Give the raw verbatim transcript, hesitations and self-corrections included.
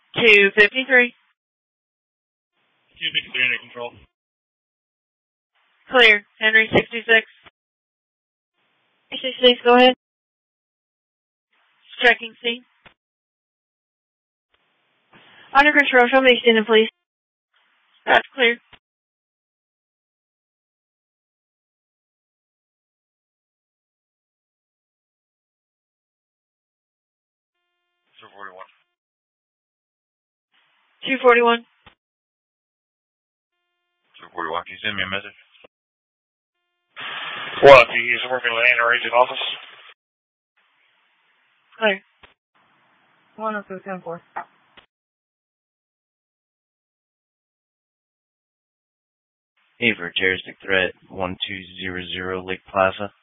two fifty-three. two fifty-three under control. Clear. Henry sixty-six. sixty-six, go ahead. Checking scene. Under control. Show me extended, please. That's clear. two forty-one. two forty-one. two forty-one, can you send me a message? What, do you working with Anna Ray's office? Clear. one oh two ten four. Hey, for terroristic threat, one two zero zero Lake Plaza.